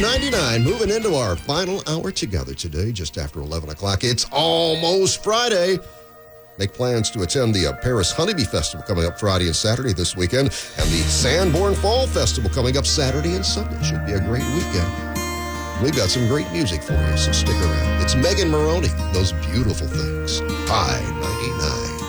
99, moving into our final hour together today, just after 11 o'clock. It's almost Friday. Make plans to attend the Paris Honeybee Festival coming up Friday and Saturday this weekend, and the Sanborn Fall Festival coming up Saturday and Sunday. Should be a great weekend. We've got some great music for you, so stick around. It's Megan Moroney, Those Beautiful Things. High 99.